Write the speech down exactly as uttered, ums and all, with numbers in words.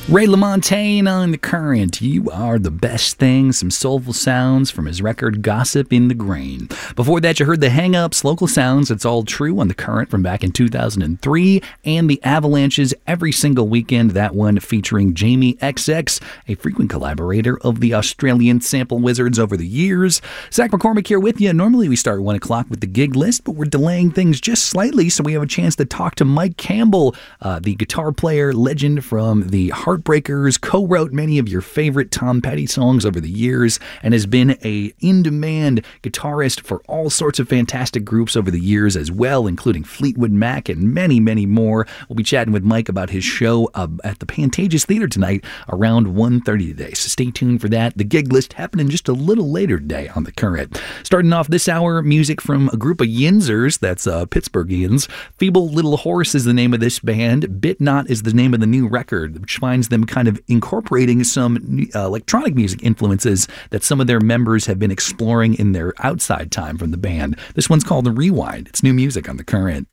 Ray LaMontagne on The Current. You are the best thing. Some soulful sounds from his record Gossip in the Grain. Before that, you heard the Hang-Ups, Local Sounds, It's All True on The Current from back in two thousand three, and the Avalanches, Every Single Weekend, that one featuring Jamie X X, a frequent collaborator of the Australian Sample Wizards over the years. Zach McCormick here with you. Normally we start one o'clock with the gig list, but we're delaying things just slightly so we have a chance to talk to Mike Campbell, uh, the guitar player legend from the Heartbreakers, co-wrote many of your favorite Tom Petty songs over the years, and has been a in-demand guitarist for all sorts of fantastic groups over the years as well, including Fleetwood Mac and many, many more. We'll be chatting with Mike about his show uh, at the Pantages Theater tonight around one thirty today, so stay tuned for that. The gig list happening just a little later today on The Current. Starting off this hour, music from a group of Yinzers, that's uh, Pittsburghians. Feeble Little Horse is the name of this band. Bit Not is the name of the new record, which finds them kind of incorporating some uh, electronic music influences that some of their members have been exploring in their outside time from the band. This one's called The Rewind. It's new music on The Current.